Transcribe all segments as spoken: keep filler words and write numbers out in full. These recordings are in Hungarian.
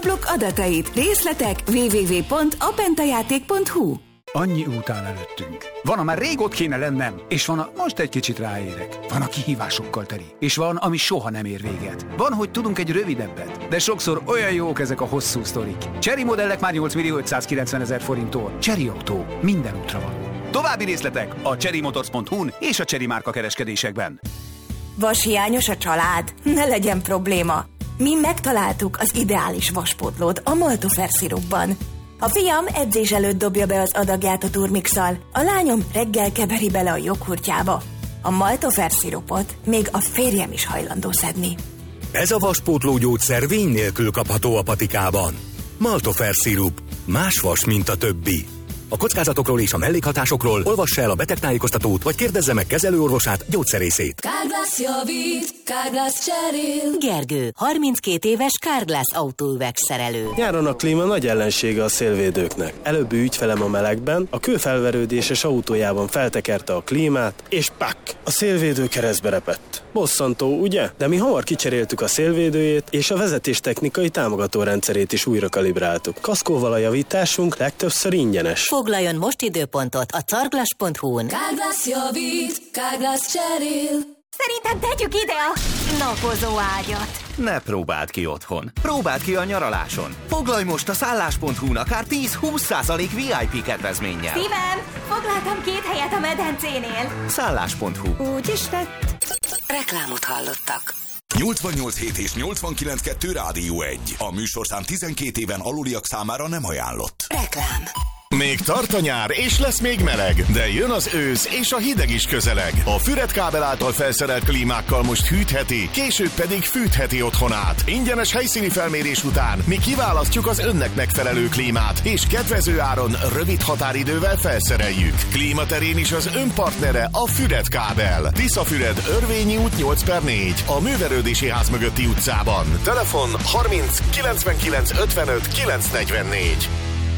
Adblock adatait. Részletek double-u double-u double-u pont apentajáték pont hu. Annyi után előttünk. Van, amár rég ott kéne lennem, és van, a most egy kicsit ráérek. Van, a kihívásokkal teli, és van, ami soha nem ér véget. Van, hogy tudunk egy rövidebbet, de sokszor olyan jók ezek a hosszú sztorik. Chery modellek már nyolc millió ötszázkilencven ezer forinttól. Chery Autó. Minden útra van. További részletek a chery motors pont hu-n és a Chery márka kereskedésekben. Vashiányos a család? Ne legyen probléma. Mi megtaláltuk az ideális vaspótlót a Maltofer szirupban. A fiam edzés előtt dobja be az adagját a turmixal, a lányom reggel keveri bele a joghurtjába. A Maltofer szirupot még a férjem is hajlandó szedni. Ez a vaspótló gyógyszer vény nélkül kapható a patikában. Maltofer szirup. Más vas, mint a többi. A kockázatokról és a mellékhatásokról olvassa el a betegtájékoztatót, vagy kérdezze meg kezelőorvosát, gyógyszerészét. Carglass javít, Carglass cserél. Gergő, harminckét éves Carglass autóüvegszerelő. Nyáron a klíma nagy ellensége a szélvédőknek. Előbbi ügyfelem a melegben, a kőfelverődéses autójában feltekerte a klímát, és pak! A szélvédő keresztbe repett. Bosszantó, ugye? De mi hamar kicseréltük a szélvédőjét, és a vezetéstechnikai támogatórendszerét is újra kalibráltuk. Kaszkóval a javításunk legtöbbször ingyenes. Foglaljon most időpontot a carglass pont hu-n. Carglass javít, Carglass cserél. Szerintem tegyük ide a napozó ágyat. Ne próbáld ki otthon. Próbáld ki a nyaraláson. Foglalj most a szállás pont hu-n akár tíz-húsz százalék vé i pé kedvezménnyel. Szívem, foglaltam két helyet a medencénél. szállás pont hu. Úgy is lett. Reklámot hallottak. nyolcvannyolc hét és nyolcvankilenc kettő Rádió egy. A műsorszám tizenkét éven aluliak számára nem ajánlott. Reklám. Még tart a nyár, és lesz még meleg, de jön az ősz, és a hideg is közeleg. A Füred kábel által felszerelt klímákkal most hűtheti, később pedig fűtheti otthonát. Ingyenes helyszíni felmérés után mi kiválasztjuk az önnek megfelelő klímát, és kedvező áron, rövid határidővel felszereljük. Klímaterén is az ön partnere a Füred kábel. Tiszafüred, Örvényi út nyolc per négy, a Művelődési Ház mögötti utcában. Telefon harminc kilencvenkilenc ötvenöt kilencszáznegyvennégy.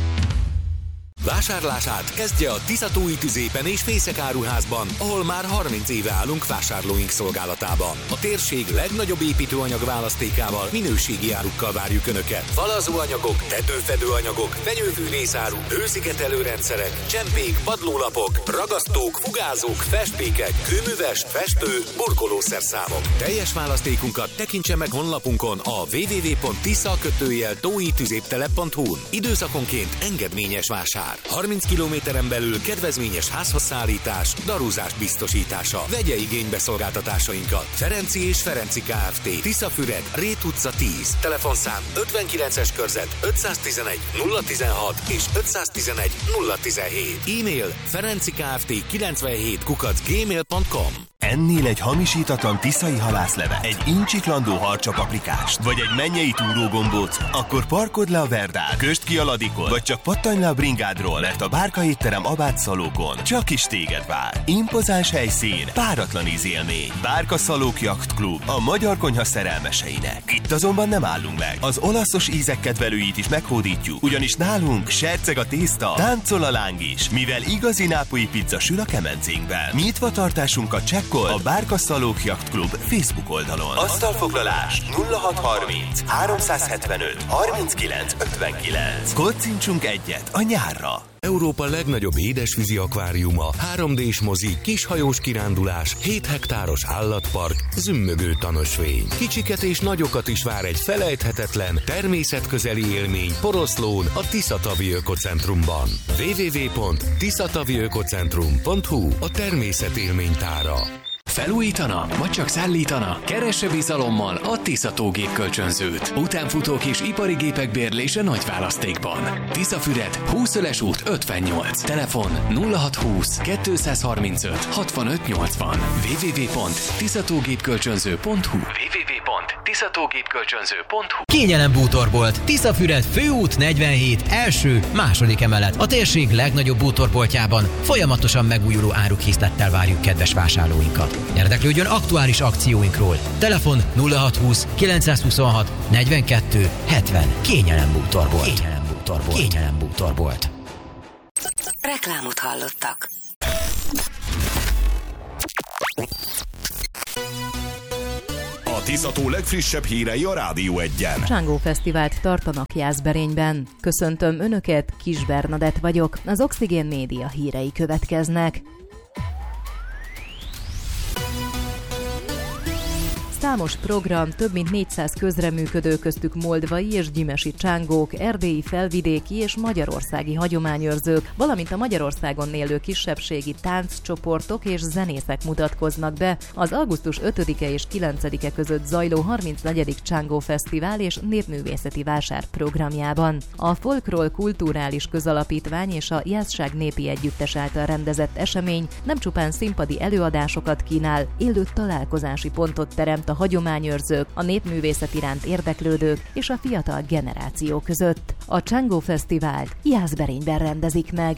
Vásárlását kezdje a Tiszatói Tüzépen és Fészek Áruházban, ahol már harminc éve állunk vásárlóink szolgálatában. A térség legnagyobb építőanyag választékával, minőségi árukkal várjuk Önöket. Falazóanyagok, tetőfedőanyagok, fenyőfűrészáru, hőszigetelőrendszerek, csempék, padlólapok, ragasztók, fugázók, festmékek, kőműves, festő, burkolószerszámok. Teljes választékunkat tekintse meg honlapunkon a double-u double-u double-u pont tisza kötőjel tói tüzéptelep pont hu-n. Időszakonként engedményes vásár. harminc kilométeren belül kedvezményes házhozszállítás, darúzás biztosítása. Vegye igénybe szolgáltatásainkat. Ferenci és Ferenci Kft. Tiszafüred, Rét utca tíz. Telefonszám ötvenkilences körzet ötszáztizenegy nulla tizenhat és ötszáztizenegy nulla tizenhét. E-mail ferencikft kilencvenhét kukac gmail pont com. Ennél egy hamisítatlan tiszai halászlevet, egy incsiklandó harcsapaprikást, vagy egy mennyei túrógombóc, akkor parkodd le a Verdán, kösd ki a Ladikon, vagy csak pattanj le a bringádról, mert a Bárka étterem Abát Szalókon csak is téged vár. Impozáns helyszín, páratlan ízélmény. Bárka Szalók Yacht Club, a magyar konyha szerelmeseinek. Itt azonban nem állunk meg. Az olaszos ízek kedvelőit is meghódítjuk, ugyanis nálunk serceg a tészta, táncol a láng is, mivel igazi nápolyi pizza sül a kemencénkben. Nyitva tartásunkat csekkol a Bárka Szalók Yacht Club Facebook oldalon. Asztalfoglalás nulla hat harminc háromszázhetvenöt harminckilenc ötvenkilenc. Koccintsunk egyet a nyárra. Európa legnagyobb édesvízi akváriuma, három dés mozi, kishajós kirándulás, hét hektáros állatpark, zümmögő tanösvény. Kicsiket és nagyokat is vár egy felejthetetlen, természetközeli élmény Poroszlón, a Tiszatavi Ökocentrumban. double-u double-u double-u pont tiszatavi ökocentrum pont hu a természet élménytára. Felújítana, vagy csak szállítana? Keresse bizalommal a Tiszató gépkölcsönzőt. Utánfutók és ipari gépek bérlése nagy választékban. Tiszafüred, Húszöles út ötvennyolc. Telefon nulla hat húsz kettőszázharmincöt hatvanöt nyolcvan. double-u double-u double-u pont tiszatógépkölcsönző pont hu. double-u double-u double-u pont tiszatógépkölcsönző pont hu. Kényelem bútorbolt. Tiszafüred, Főút negyvenhét, első, második emelet. A térség legnagyobb bútorboltjában folyamatosan megújuló árukhiszlettel várjuk kedves vásárlóinkat. Érdeklődjön aktuális akcióinkról. Telefon nulla hat húsz kilencszázhuszonhat negyvenkettő hetven. Kényelem bútorbolt. Kényelem bútorbolt. Kényelem bútorbolt. Reklámot hallottak. A Tiszató legfrissebb hírei a Rádió Egyen. Csángó Fesztivált tartanak Jászberényben. Köszöntöm Önöket, Kis Bernadett vagyok. Az Oxigén Média hírei következnek. Számos program, több mint négyszáz közreműködő, köztük moldvai és gyimesi csángók, erdélyi, felvidéki és magyarországi hagyományőrzők, valamint a Magyarországon élő kisebbségi tánccsoportok és zenészek mutatkoznak be az augusztus ötödike és kilencedike között zajló harmincnegyedik Csángó Fesztivál és Népművészeti Vásár programjában. A Folkról Kulturális Közalapítvány és a Jászság Népi Együttes által rendezett esemény nem csupán színpadi előadásokat kínál, élő találkozási pontot teremt a hagyományőrzők, a népművészet iránt érdeklődők és a fiatal generáció között. A Csángó Fesztivált Jászberényben rendezik meg.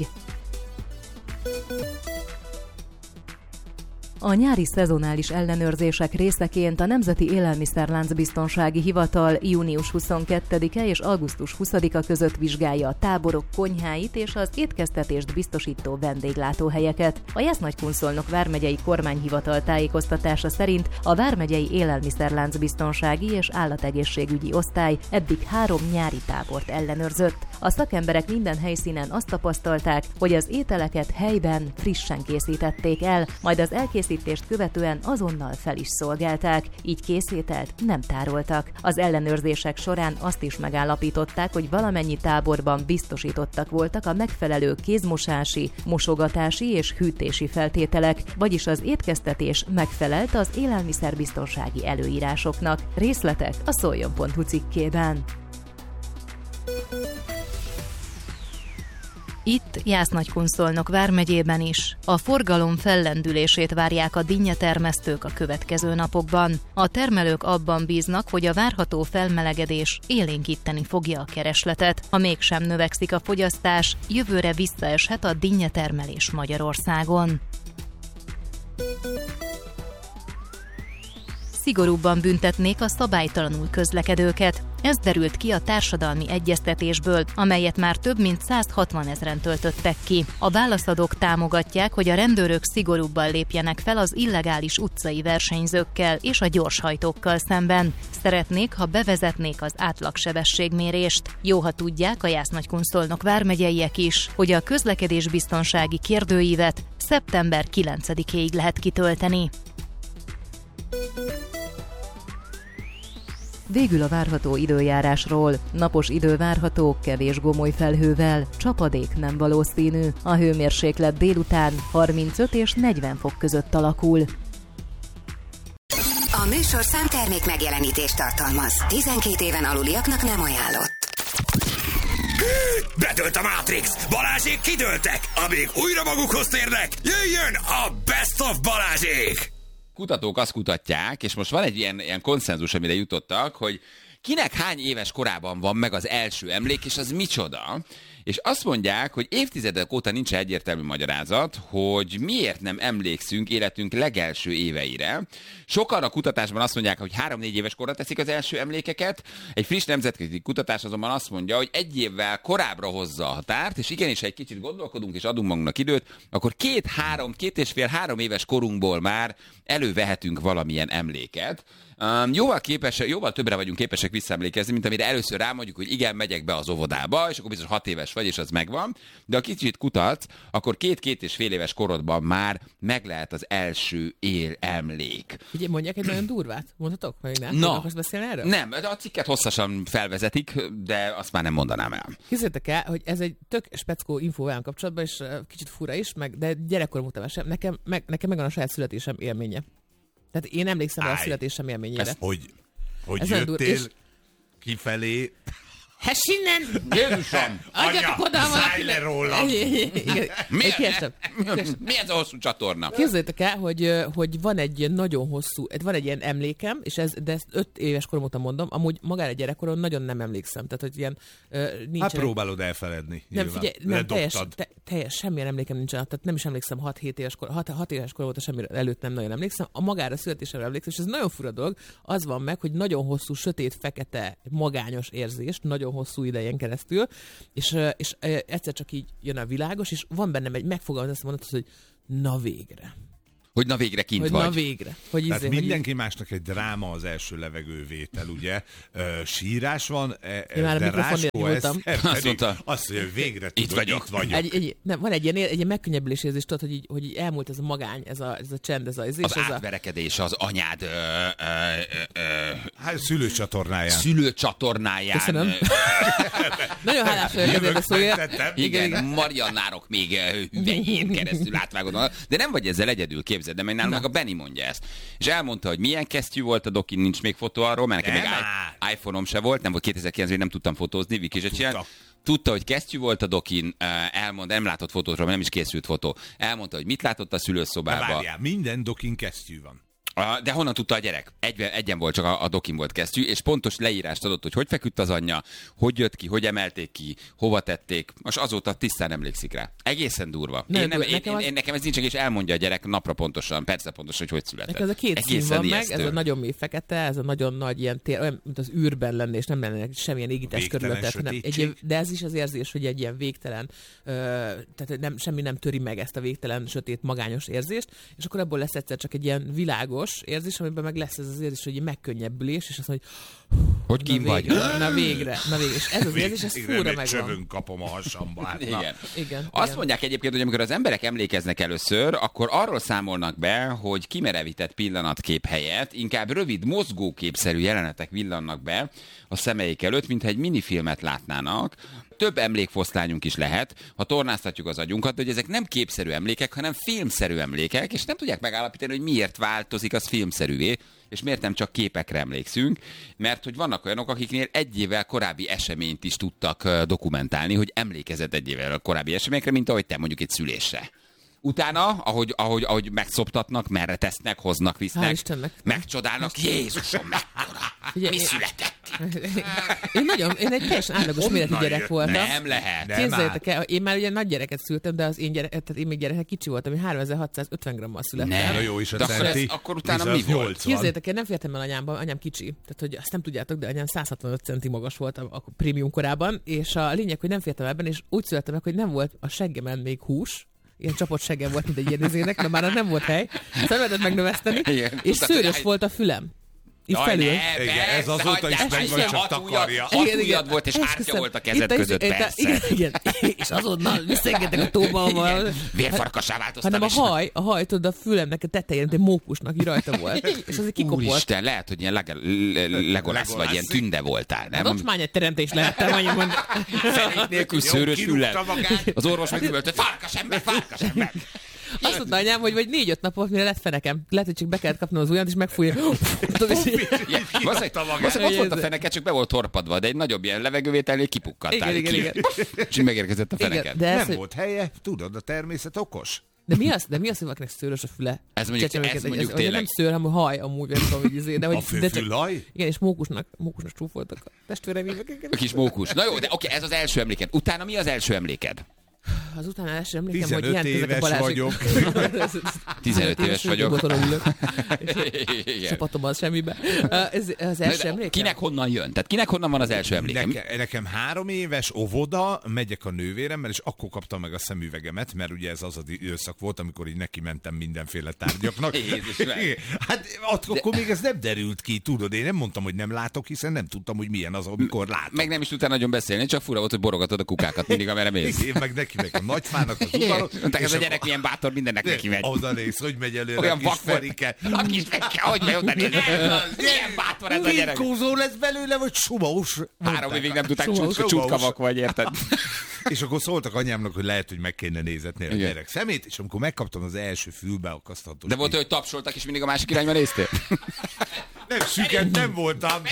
A nyári szezonális ellenőrzések részeként a Nemzeti Élelmiszerláncbiztonsági Hivatal június huszonkettedike és augusztus huszadika között vizsgálja a táborok konyháit és az étkeztetést biztosító vendéglátóhelyeket. A Jász-Nagykunszolnok vármegyei kormányhivatal tájékoztatása szerint a vármegyei Élelmiszerláncbiztonsági és Állategészségügyi Osztály eddig három nyári tábort ellenőrzött. A szakemberek minden helyszínen azt tapasztalták, hogy az ételeket helyben frissen készítették el, majd az elkészítést követően azonnal fel is szolgálták, így készételt nem tároltak. Az ellenőrzések során azt is megállapították, hogy valamennyi táborban biztosítottak voltak a megfelelő kézmosási, mosogatási és hűtési feltételek, vagyis az étkeztetés megfelelt az élelmiszerbiztonsági előírásoknak. Részletek a szoljon pont hu cikkében. Itt Jász-Nagykunszolnok vármegyében is a forgalom fellendülését várják a dinnyetermesztők a következő napokban. A termelők abban bíznak, hogy a várható felmelegedés élénkíteni fogja a keresletet. Ha mégsem növekszik a fogyasztás, jövőre visszaeshet a dinnyetermelés Magyarországon. Szigorúbban büntetnék a szabálytalanul közlekedőket. Ez derült ki a társadalmi egyeztetésből, amelyet már több mint százhatvanezren töltöttek ki. A válaszadók támogatják, hogy a rendőrök szigorúbban lépjenek fel az illegális utcai versenyzőkkel és a gyorshajtókkal szemben. Szeretnék, ha bevezetnék az átlagsebességmérést. Jó, ha tudják a Jász-Nagykunszolnok vármegyeiek is, hogy a közlekedésbiztonsági kérdőívet szeptember kilencedikéig lehet kitölteni. Végül a várható időjárásról. Napos idő várható, kevés gomoly felhővel, csapadék nem valószínű. A hőmérséklet délután harmincöt és negyven fok között alakul. A műsorszám termék megjelenítést tartalmaz. tizenkét éven aluliaknak nem ajánlott. Bedölt a Matrix! Balázsék kidőltek! Amíg újra magukhoz térnek, jöjjön a Best of Balázsék! Kutatók azt kutatják, és most van egy ilyen, ilyen konszenzus, amire jutottak, hogy kinek hány éves korában van meg az első emlék, és az micsoda. És azt mondják, hogy évtizedek óta nincs egyértelmű magyarázat, hogy miért nem emlékszünk életünk legelső éveire. Sokan a kutatásban azt mondják, hogy három-négy éves korra teszik az első emlékeket. Egy friss nemzetközi kutatás azonban azt mondja, hogy egy évvel korábbra hozza a határt, és igenis, ha egy kicsit gondolkodunk és adunk magunknak időt, akkor két-három, két és fél-három éves korunkból már elővehetünk valamilyen emléket. Um, jóval, képes, jóval többre vagyunk képesek visszaemlékezni, mint amire először rámondjuk, hogy igen, megyek be az óvodába, és akkor biztos hat éves vagy, és az megvan. De ha kicsit kutatsz, akkor két-két és fél éves korodban már meg lehet az első él emlék. Ugye mondják egy nagyon durvát? Mondhatok? Vagy nem? Na, akarsz beszélni erről? Nem, a cikket hosszasan felvezetik, de azt már nem mondanám el. Képzeljétek el, hogy ez egy tök speckó infó velem kapcsolatban, és kicsit fura is, meg, de gyerekkorom után sem. Nekem, meg, nekem megvan a saját születésem élménye. Tehát én emlékszem Áj, a születésem élményére. Ezt, hogy hogy jöttél és... kifelé... Hessinnen! Jézusom! Adjatok oda szállj le róla! Mi ez a hosszú csatorna? Képzeljétek el, hogy, hogy van egy nagyon hosszú, van egy ilyen emlékem, és ez, de ezt öt éves korom óta mondom, amúgy magára gyerekkoron nagyon nem emlékszem. Tehát, hogy ilyen nincsen... Hát próbálod elfeledni. Nem, figyelj, nem, teljes, te, teljes, semmilyen emlékem nincsen. Tehát nem is emlékszem hat-hét éves kor, hat, hat éves kor óta semmi előtt nem nagyon emlékszem. A magára születésemre emlékszem, és ez nagyon fura dolog. Az van meg, hogy nagyon hosszú, sötét, fekete, magányos érzést, nagyon hosszú idején keresztül, és, és egyszer csak így jön a világos, és van bennem egy megfogalmazás, azt mondod, hogy na végre. Hogy na végre kint hogy vagy. Na végre. Hogy Tehát izé, mindenki hogy... másnak egy dráma az első levegővétel, ugye? Uh, sírás van, Én már de a Ráskó voltam. azt mondta, azt mondja, hogy végre itt tudod, vagyok. Itt vagyok. Egy, egy, nem, van egy ilyen, egy ilyen megkönnyebbülés érzés, tudod, hogy így, hogy így elmúlt ez a magány, ez a, ez a csend, ez a... Ez az ez átverekedés az anyád ö, ö, ö, ö, hát, szülőcsatornáján. Szülőcsatornáján. Köszönöm. Nagyon hálás vagyok ezért a szóért. Igen, igen, igen. Mariannárok még hüvelyén keresztül átvágod. De nem vagy ezzel egyedül, képzeld, de meg nálunk meg a Benni mondja ezt. És elmondta, hogy milyen kesztyű volt a dokin, nincs még fotó arról, mert nekem még iPhone-om se volt, nem volt kétezer-kilencben, nem tudtam fotózni, Viki se csinált. Tudta, hogy kesztyű volt a dokin, elmondta, nem látott fotótról, nem is készült fotó. Elmondta, hogy mit látott a szülőszobában. Várjál, minden dokin kesztyű van. De honnan tudta a gyerek? Egy, egyen volt, csak a, a dokin volt kesztyű, és pontos leírást adott, hogy hogy feküdt az anyja, hogy jött ki, hogy emelték ki, hova tették. Most azóta tisztán emlékszik rá. Egészen durva. Én nem, én, nekem, én, az... én, nekem ez nincs, és elmondja a gyerek napra pontosan, persze pontosan, hogy hogy született. Nekem ez a két egészen szín van ijesztő. meg, ez a nagyon mély fekete, ez a nagyon nagy ilyen tér, olyan, mint az űrben lenne, és nem lenne semmilyen égítés körülöttet. Nem, egy, de ez is az érzés, hogy egy ilyen végtelen, ö, tehát nem, semmi nem töri meg ezt a végtelen, sötét, magányos érzést, és akkor ebből lesz egyszer csak egy ilyen világos érzés, amiben meg lesz ez az érzés, hogy egy megkönnyebbülés, és azt mondja, hogy hogy kim vagy? Na végre, na végre. És ez az érzés, ez fúra megvan. Csövön kapom a hasamba. Hát, igen. igen. Azt igen. mondják egyébként, hogy amikor az emberek emlékeznek először, akkor arról számolnak be, hogy kimerevített pillanatkép helyett inkább rövid, mozgóképszerű jelenetek villannak be a szemeik előtt, mintha egy minifilmet látnának. Több emlékfoszlányunk is lehet, ha tornáztatjuk az agyunkat, de hogy ezek nem képszerű emlékek, hanem filmszerű emlékek, és nem tudják megállapítani, hogy miért változik az filmszerűvé, és miért nem csak képekre emlékszünk, mert hogy vannak olyanok, akiknél egy évvel korábbi eseményt is tudtak dokumentálni, hogy emlékezett egy évvel korábbi eseményekre, mint ahogy te mondjuk egy szülésre. Utána, ahogy, ahogy, ahogy megszoptatnak, merre tesznek, hoznak, visznek, megcsodálnak, Jézusom, mekkora, mi született? Én nagyon, én egy teljesen átlagos méretű gyerek voltam. Nem lehet. Képzeljétek el, én már ugye nagy gyereket szültem, de az én gyerek, tehát én még gyerekek kicsi voltam, én háromezer-hatszázötven grammal születtem. Nem, jó is a centi. Akkor utána mi volt? Képzeljétek el, nem fértem el anyámban, anyám kicsi, tehát hogy azt nem tudjátok, de anyám száz hatvanöt centi magas volt a prémium korában, és a lényeg, hogy nem fértem ebben, és úgy születtem meg, hogy nem volt a seggemen még hús, ilyen csapott seggem volt, mint egy ilyen de már nem volt hely, szóval lehetett megnöveszteni, és szőrös volt a fülem. Itt Jaj, felül. Ne, igen, ez azóta is meg vagy, csak takarja. Hat ujjad volt, és hártya volt a kezed között, persze. Igen, igen. És azonnal visszaengedtek a tóba. Vérfarkassá változtam. Hanem a haj, a haj, tudod, a fülemnek a tetején, egy mókusnak így rajta volt. És az egy kikopott. Úristen, lehet, hogy ilyen Legolász vagy ilyen tünde voltál, nem? Ott már egy teremtés lehettem, annyi mondani. Fenék nélkül szőrös fülem. Az orvos megüvölte, farkas ember, farkas ember. Azt mondta anyám, hogy vagy négy-öt napot, mire lett fenekem. Lehet, hogy csak be kellett kapnom az ujjant, és megfújja. Valószínűleg ott volt a feneke, csak be volt torpadva, de egy nagyobb ilyen levegővételnél kipukkattál. Igen, igen, igen. És megérkezett a feneket. Nem volt helye, tudod, a természet okos. De mi az, de mi az, hogy valakinek szőrös a füle? Ez mondjuk, ez ez, mondjuk ez, tényleg. Nem szőr, hanem haj amúgy, nem tudom, hogy izé, de hogy... A főfülhaj? Igen, és mókusnak, mókusnak csúfoltak a testvéreim. A kis mókus. Na jó, de oké, ez az első emléked. Utána mi az első emléked? Az utána első emlékem, hogy ilyen ezek a Balázsik. vagyok. tizenöt éves vagyok. Szapatom az semmibe. Ez az első emlékem. Kinek honnan jön? Tehát kinek honnan van az első emlékem? Nekem, nekem három éves óvoda, megyek a nővéremmel, és akkor kaptam meg a szemüvegemet, mert ugye ez az az időszak volt, amikor így neki mentem mindenféle tárgyaknak. Hát akkor még ez nem derült ki, tudod, én nem mondtam, hogy nem látok, hiszen nem tudtam, hogy milyen az, amikor látok. Meg nem is tudtál nagyon beszélni, csak fura volt, hogy borogatod a kukákat mindig, amerre mész. Én meg neki meg a nagyfának az udvaron. Tehát ez a gyerek milyen bátor, mindennek neki megy. Oda néz, hogy megy előre olyan a kis Ferike. A kis Ferike, hogy megy oda néz. Milyen bátor ez a gyerek. Virkózó lesz belőle, vagy sumós? Három évig nem tudták, csutkavak vagy, érted? És akkor szóltak anyámnak, hogy lehet, hogy meg kéne nézetni a gyerek szemét, és amikor megkaptam az első fülbeakasztató. De volt, hogy tapsoltak, és mindig a másik irányba néztél? Nem, süket nem voltam.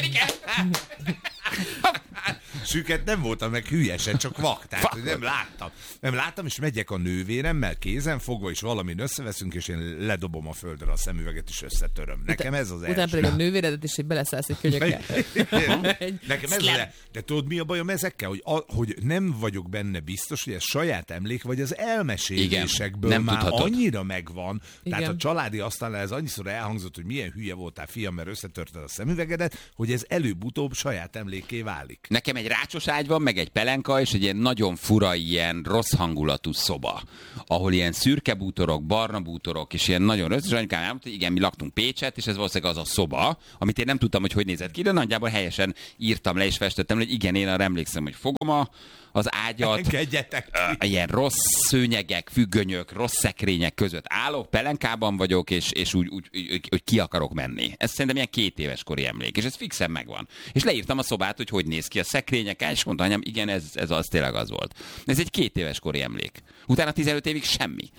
Süket nem voltam, meg hülyesen, csak vak. Tehát, hogy nem láttam. Nem láttam, és megyek a nővéremmel kézen fogva, és valamin összeveszünk, és én ledobom a földre a szemüveget, és összetöröm. Nekem ez az első. Utána pedig a nővéredet, és egy beleszállsz egy könyökkel. Nekem ez az. De tudod, mi a bajom ezekkel? Hogy, a, hogy nem vagyok benne biztos, hogy ez saját emlék, vagy az elmesélésekből igen, már tudhatod. Annyira megvan. Igen. Tehát a családi asztalnál ez annyiszor elhangzott, hogy milyen hülye voltál, fiam, mert összetörted a szemüvegedet, hogy ez előbb-utóbb saját emlékké válik. Nekem egy rácsos ágy van, meg egy pelenka, és egy ilyen nagyon fura, ilyen rossz hangulatú szoba, ahol ilyen szürke bútorok, barna bútorok, és ilyen nagyon rossz, és anyukám elmondta, hogy igen, mi laktunk Pécset, és ez valószínűleg az a szoba, amit én nem tudtam, hogy hogy nézett ki, de nagyjából helyesen írtam le, és festettem, hogy igen, én arra emlékszem, hogy fogom a az ágyat, ilyen rossz szőnyegek, függönyök, rossz szekrények között állok, pelenkában vagyok, és, és úgy, úgy, úgy, úgy ki akarok menni. Ez szerintem ilyen két éves kori emlék, és ez fixen megvan. És leírtam a szobát, hogy hogy néz ki a szekrények, és mondta anyám, igen, ez, ez az tényleg az volt. Ez egy két éves kori emlék. Utána tizenöt évig semmi.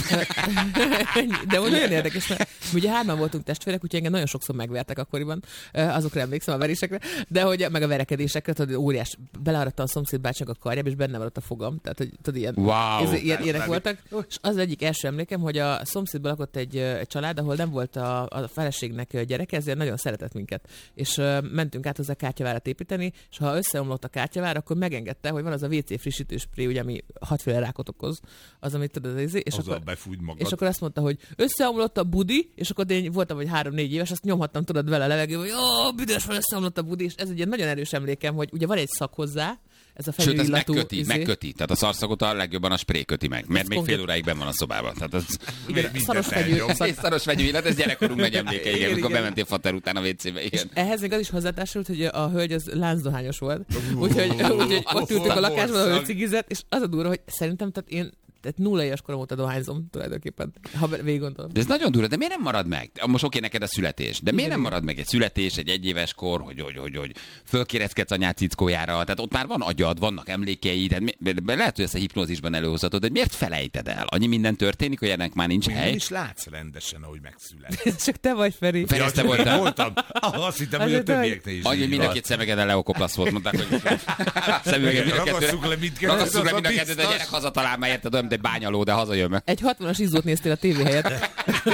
De olyan érdekes, mert ugye hárman voltunk testvérek, úgyhogy engem nagyon sokszor megvertek akkoriban, azokra emlékszem a verésekre, de hogy meg a verekedésekre, tudod, óriás, beleáradta a szomszéd bácsinak a karjába, és benne maradt a fogam. Tehát, hogy tudod, ilyen, wow, ez, ilyen érek voltak. És az egyik első emlékem, hogy a szomszédban lakott egy, egy család, ahol nem volt a, a feleségnek gyereke, ezért nagyon szeretett minket. És uh, mentünk át hozzá kártyavárat építeni, és ha összeomlott a kártyavár, akkor megengedte, hogy van az a vé cé frissítő spré, ugye, ami hatféle rákot okoz, az, amit tudod, és, és, akkor, és akkor azt mondta, hogy összeomlott a budi, és akkor én voltam, hogy három-négy éves, azt nyomhattam, tudod, vele a levegőbe, hogy ó, büdös van, összeomlott a budi, és ez egy ilyen nagyon erős emlékem, hogy ugye van egy szak hozzá, ez a sőt, ez megköti, izé. megköti. Tehát a szarszagot a legjobban a spré köti meg, mert ez még fél óráig benn van a szobában. Tehát az... Igen, szaros fegyű. Szaros fegyű illat, ez gyerekkorunk nagy emléke, igen, igen, amikor bementél fater után a vé cébe, igen. Ehhez még az is hozzátársult, hogy a hölgy az láncdohányos volt. Úgyhogy ott ültünk a lakásban, ahol cigizett, és az a durva, hogy szerintem, tehát én tehát nulla éves korom óta dohányzom tulajdonképpen, ha végig gondolom. De ez nagyon durva, de miért nem marad meg? Most oké, neked a születés, de miért nem marad meg egy születés, egy egyéves kor, hogy, hogy, hogy, hogy fölkéreckedsz anyád cickójára, tehát ott már van agyad, vannak emlékei, tehát lehet, hogy ezt a hipnózisban előhozhatod, de miért felejted el? Annyi minden történik, hogy ennek már nincs hely. És látsz rendesen, ahogy megszületsz. Csak te vagy, Feri. Feri, te voltál? Voltam. Azt hittem, hogy a többieknek is. Annyi, mind a két szemegeden leokoplasz volt, mondták, hogy ragasszuk le mindkettőt. Ragasszuk le mindkettőt, a gyerek hazatalál, mert érted, olyan, mint egy bányaló, de hazajön meg. Egy hatvanas izzót néztél a tévé helyett.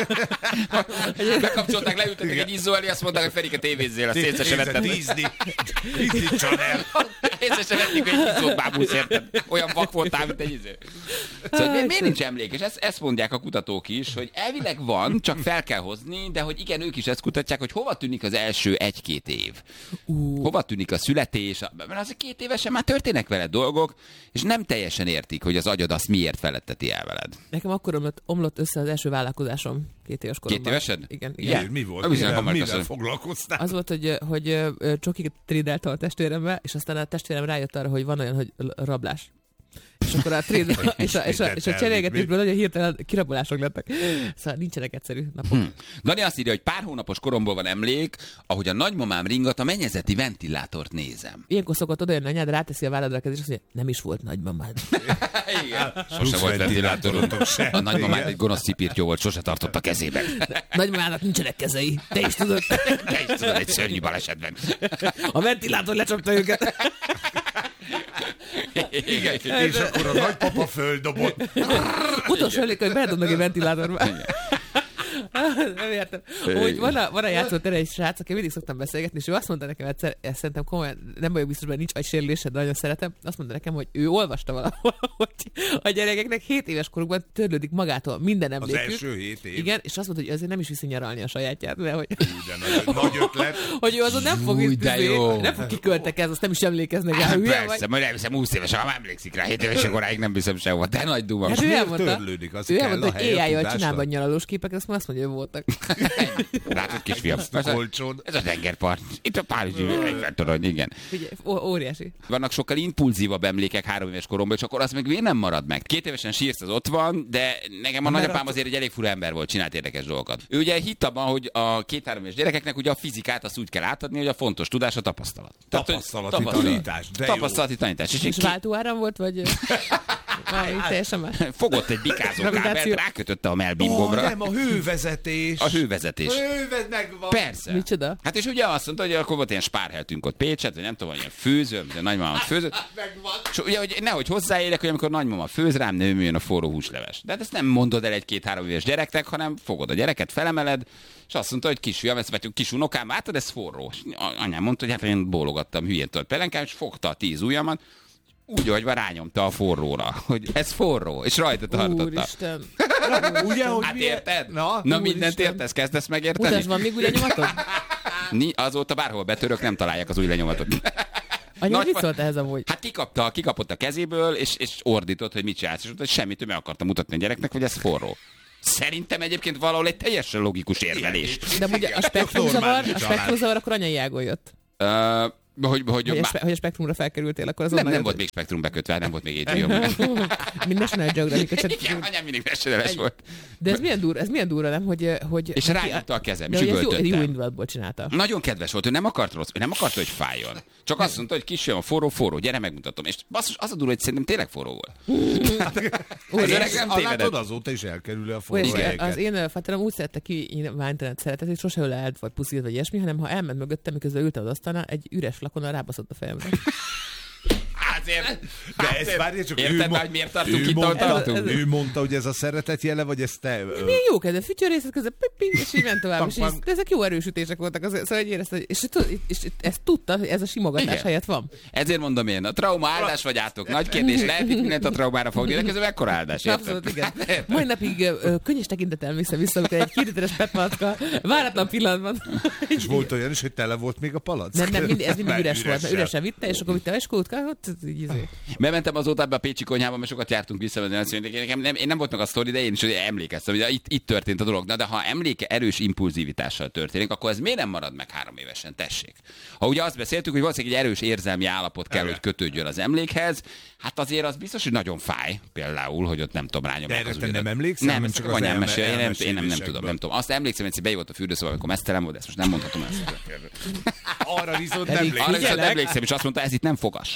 Bekapcsolták, leültettek egy izzó elé, azt mondták, hogy Ferike tévézzél, azt észre se vetted. Disney. Disney Channel. Észre se vettük, hogy egy izzót bábulsz, érted? Olyan vak voltál, mint egy izzó. Szóval miért, miért nincs emlék? És ezt, ezt mondják a kutatók is, hogy elvileg van, csak fel kell hozni, de hogy igen, ők is ezt kutatják, hogy hova tűnik az első egy-két év. Uh. Hova tűnik a születés, mert az a két évesen már történnek veled dolgok, és nem teljesen értik, hogy az agyad azt miért feletteti el veled. Nekem akkor omlott, omlott össze az első vállalkozásom két éves koromban. Két évesed? Igen. igen. Igen. Mi volt? Mivel, mivel foglalkoztál? Az volt, hogy, hogy csokikat trédelta a testvérembe, és aztán a testvérem rájött arra, hogy van olyan, hogy rablás. És akkor a tréd, és a, és a, és a cserélgetésből nagyon hirtelen kirabolások lettek. Szóval nincsenek egyszerű napok. Hmm. Dani azt írja, hogy pár hónapos koromból van emlék, ahogy a nagymamám ringat a mennyezeti ventilátort nézem. Ilyenkor szokott odaérni anyád, ráteszi a válladra a kezét, és azt mondja, nem is volt nagymamád. Igen. Sose volt ventilátorunk. A nagymamád egy gonosz cipirtyó volt, sose tartott a kezében. Nagymamának nincsenek kezei. Te is tudod. Te is tudod, egy szörnyű balesetben. A ventilátor lecsapta őket. Igen. És akkor a nagypapa földobott. Utolsó emlék, hogy beledobnak egy ventilátorba. Nem értem. Úgy van a, van a játszótere egy srác, aki mindig szoktam beszélgetni, és ő azt mondta nekem egyszer, ezt szerintem komolyan, nem vagyok biztos, hogy nincs agysérülésed, de nagyon szeretem, azt mondta nekem, hogy ő olvasta valahol, hogy a gyerekeknek hét éves korukban törlődik magától minden emlékük. Az első hét év. Igen, és azt mondta, hogy azért nem is viszi nyaralni a sajátját, de hogy... Hú, de nagy, nagy ötlet. Hogy ő azon nem fog, Új, de jó. nem fog kiköltekezni, azt nem is emlékeznek rá. Hülye, persze, majd elviszem húsz éves, ha emlékszik rá, hét éves koráig nem viszem sehova, de nagy duma. Hát ő elmondta, ő elmondta, hogy éjjel csinálva nyaralós képeket, azt azt mondja, hogy voltak. Látod, kisfiam. Ez a tengerpart. Itt a Párizsi torony, igen. Ugye, óriási. Vannak sokkal impulzívabb emlékek három éves koromban, és akkor az meg miért nem marad meg? Két évesen sírsz, az ott van, de nekem a nagyapám azért egy elég fura ember volt, csinált érdekes dolgokat. Ő ugye hitt abban, hogy a két-három éves gyerekeknek ugye a fizikát azt úgy kell átadni, hogy a fontos tudás a tapasztalat. Tapasztalati tapasztalat. tanítás. De tapasztalati tanítás. És, és váltóáram volt, vagy... Fogott egy bikázó kábelt, rákötötte a melbimbomra. Oh, nem, a hővezetés. A hővezetés. Hővez megvan. Persze. Micsoda? Hát és ugye azt mondta, hogy akkor volt ilyen spárheltünk ott Pécset, vagy nem tudom, ilyen főző, de nagymamám főzött. Megvan. És ugye, hogy nehogy hozzáérek, hogy amikor nagymama főz rám, nőm jön a forró húsleves. De hát ezt nem mondod el egy-két-három éves gyereknek, hanem fogod a gyereket, felemeled, és azt mondta, hogy kisfiam, ezt vagy kis unokám, látod, ez forró. És anyám mondta, hogy hát én bólogattam hülyén tört pelenkám, és fogta a tíz ujjamat, úgy, hogy rányomta a forróra, hogy ez forró, és rajta tartotta. Úristen. Ugye, hogy hát milyen... érted? Na, Na mindent értesz, kezdesz megérteni? Mutasd, van még új lenyomatod? Azóta bárhol betörök, nem találják az új lenyomatot. Anya, mit szólt ehhez amúgy? Hát kikapta, kikapott a kezéből, és, és ordított, hogy mit csinálsz. És mondta, hogy semmit, ő meg akarta mutatni a gyereknek, hogy ez forró. Szerintem egyébként valahol egy teljesen logikus érvelés. De ugye a spektrumzavar, a spektrumzavar akkor anyai ágon jött. Uh, Hogy, hogy, hogy, a, spe- hogy a spektrumra felkerültél, akkor az nem, nem volt még spektrum bekötve, nem volt még há bé o. Mind National Geographic. Igen, anyám mindig National-es volt. De ez milyen durva, ez milyen durva, nem? Hogy, hogy és rányomta a kezem, és jó, üvöltöttem. Jó indulatból csinálta. Nagyon kedves volt, ő nem akart rossz, ő nem akart, hogy fájjon. Csak azt mondta, hogy kisfiam, a forró, forró, gyere, megmutatom. És basszus, az a durva, hogy szerintem tényleg forró volt. Az öreg nem tévedett. Azóta is elkerül a forró helyeket. Az én faterom úgy szerette ki Vántenet szeretet, hogy sose lehet vagy puszílt, vagy ilyesmi, hanem ha elment mögöttem, miközben ültem az asztalnál, egy üres flakonnal rábaszott a fejemre. Azért, de ez azért, várja, csak érted, ő, mo- hogy miért tartunk ő, itt, mondta, tartunk? Ez, ez, ő mondta, hogy ez a szeretet jele, vagy ez te... Ö... Milyen jó kedve, fütyörészet közben, és így ment tovább. És így, de ezek jó erősütések voltak, azért, szóval érezte, hogy, és, és, és ezt tudta, hogy ez a simogatás igen. helyett van. Ezért mondom én, a trauma áldás vagy átok. Nagy kérdés, lehet itt mindent a traumára fogni, de közben ekkora áldás. Abszolút, igen. Mai napig ö, könnyes tekintettel emlékszem vissza, amikor egy kilométeres petmalacka váratlan pillanatban. És volt olyan is, hogy tele volt még a palack? Nem, nem, mind, ez mindig üres volt, mert üresen vitte, és akkor vitte a eskótkát, így izé. Bementem azóta ebbe a pécsi konyhába, mert sokat jártunk vissza, azt mondjuk, én, nem, én nem volt meg a sztori, de én is emlékeztem, hogy itt, itt történt a dolog. Na, de ha emléke erős impulzivitással történik, akkor ez miért nem marad meg három évesen? Tessék. Ha ugye azt beszéltük, hogy valószínűleg egy erős érzelmi állapot kell, hogy kötődjön az emlékhez, hát azért az biztos, hogy nagyon fáj, például, hogy ott nem tudom rányomni. De erre te nem emlékszel? Nem, csak az anyám mesél, én nem, én nem, nem tudom, nem tudom. Azt emlékszem, hogy bejött a fürdőszoba, amikor mesztelen volt, de ezt most nem mondhatom ezt. Arra viszont emlékszem. Arra viszont emlékszem, és azt mondta, ez itt nem fogas.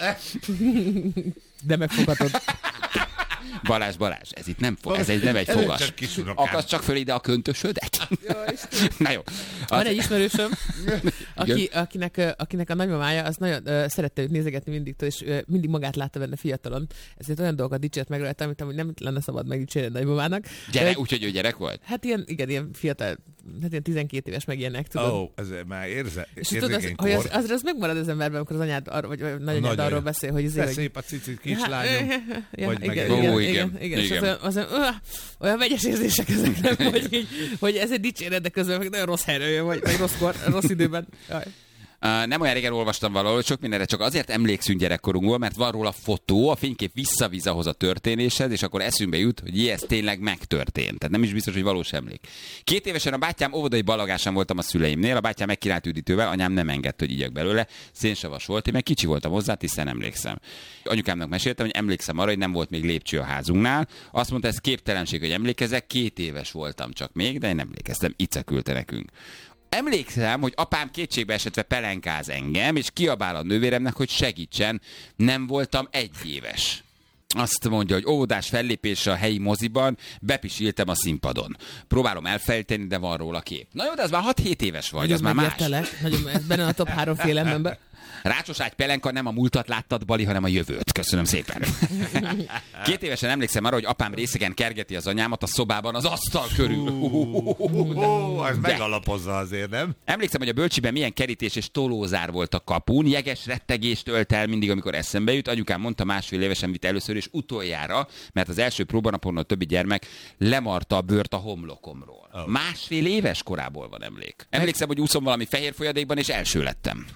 De megfoghatod. Balázs, Balázs, ez itt nem, fog, ez egy, nem egy fogas. Akasd csak föl ide a köntösödet. Na jó. Van egy ismerősöm, aki, akinek, akinek a nagymamája az nagyon uh, szerette őt nézegetni mindig, és uh, mindig magát látta benne fiatalon. Ezért olyan dolgokat dicsért meg rajta, amit amúgy nem lenne szabad megdicsérni a nagymamának. Gyere, úgyhogy ő gyerek volt? Hát ilyen, igen, ilyen fiatal, hát ilyen tizenkét éves meg ilyenek, tudod. Ó, oh, ez már érze, és tudod, az, hogy az, az, az megmarad az emberben, amikor az anyád arra, vagy, vagy nagyanyád arról beszél, hogy azért, szép a cicit kislányom. Vagy igen, igen, igen, és az, az, az olyan vegyes érzések ezek, nem, hogy, így, hogy ez egy dicséret, de közben meg nagyon rossz helyről vagy, vagy rossz, kor, rossz időben. Jaj. Uh, nem olyan régen olvastam valahol, sok mindenre csak azért emlékszünk gyerekkorunkból, mert van róla fotó, a fénykép visszavíz ahhoz a történéshez, és akkor eszünkbe jut, hogy ez tényleg megtörtént. Tehát nem is biztos, hogy valós emlék. Két évesen a bátyám óvodai ballagásán voltam a szüleimnél, a bátyám megkínált üdítővel, anyám nem engedte, hogy igyak belőle, szénsavas volt, én meg kicsi voltam hozzá, hiszen emlékszem. Anyukámnak meséltem, hogy emlékszem arra, hogy nem volt még lépcső a házunknál. Azt mondta, ez képtelenség, hogy emlékezek, két éves voltam csak még, de én emlékeztem, Ica küldte nekünk. Emlékszem, hogy apám kétségbe esetve pelenkáz engem, és kiabál a nővéremnek, hogy segítsen, nem voltam egy éves. Azt mondja, hogy óvodás fellépésre a helyi moziban bepisiltem a színpadon. Próbálom elfejteni, de van róla kép. Na jó, de ez már hat-hét éves vagy, az már más. Nagyon, ez benne a top három félelemben. Rácsos ágy pelenka, nem a múltat láttad, Bali, hanem a jövőt. Köszönöm szépen. Két évesen emlékszem arra, hogy apám részegen kergeti az anyámat a szobában az asztal körül. Ó, ez megalapozza azért, nem? Emlékszem, hogy a bölcsiben milyen kerítés és tolózár volt a kapun. Jeges rettegést ölt el mindig, amikor eszembe jut. Anyukám mondta, másfél évesen vitt először és utoljára, mert az első próbanapon a többi gyermek lemarta a bőrt a homlokomról. Oh. Másfél éves korából van emlék. Emlékszem, hogy úszom valami fehér folyadékban, és első lettem.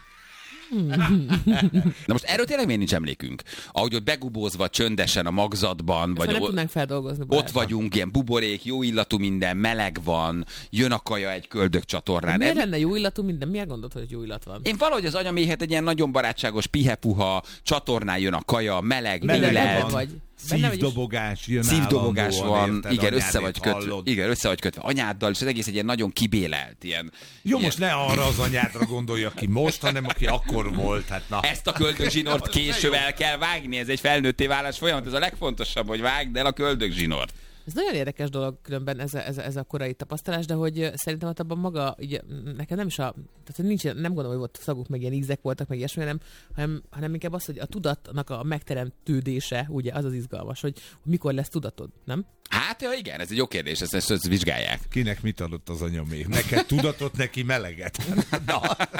Na most erről tényleg miért nincs emlékünk? Ahogy ott begubózva csöndesen a magzatban, vagy nem tudnánk feldolgozni. Ott vagyunk, ilyen buborék, jó illatú minden, meleg van, jön a kaja egy köldök csatornán. Miért lenne jó illatú minden? Miért gondolod, hogy jó illat van? Én valahogy az anyaméhet egy ilyen nagyon barátságos, pihepuha, csatornán jön a kaja, meleg, meleg van. Vagy. Szívdobogás jön Szívdobogás van, érted, igen, össze vagy kötve, igen, össze vagy kötve anyáddal, és az egész egy ilyen nagyon kibélelt. Ilyen, Jó, ilyen... most ne arra az anyádra gondolj, aki most, hanem aki akkor volt. Hát na. Ezt a köldögzsinort később el kell vágni, ez egy felnőtté válás folyamat, ez a legfontosabb, hogy vágd el a köldögzsinort. Ez nagyon érdekes dolog különben ez a, ez a, ez a korai tapasztalás, de hogy szerintem ott abban maga, ugye, nekem nem is a, tehát nincs, nem gondolom, hogy ott szaguk, meg ilyen ízek voltak, meg ilyesmi, hanem, hanem, hanem inkább az, hogy a tudatnak a megteremtődése, ugye, az az izgalmas, hogy, hogy mikor lesz tudatod, nem? Hát ja, igen, ez egy jó kérdés, ezt, ezt, ezt vizsgálják. Kinek mit adott az anyamé? Neked tudatot, neki meleget. Na.